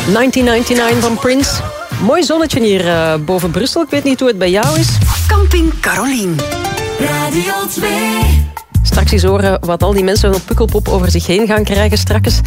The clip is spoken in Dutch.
1999 van Prince. Mooi zonnetje hier boven Brussel. Ik weet niet hoe het bij jou is. Camping Carolien. Radio 2. Straks eens horen wat al die mensen op Pukkelpop over zich heen gaan krijgen straks.